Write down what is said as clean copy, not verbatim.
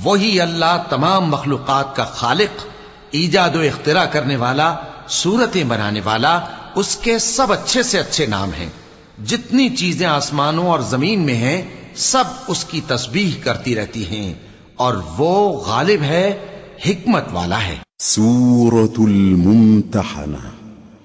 वही अल्लाह तमाम मखलूकात का खालिक, ईजाद व इख्तिरा करने वाला, सूरतें बनाने वाला, उसके सब अच्छे से अच्छे नाम हैं। जितनी चीजें आसमानों और जमीन में हैं सब उसकी तस्बीह करती रहती हैं और वो गालिब है, हिकमत वाला है। सूरतुल मुम्तहना।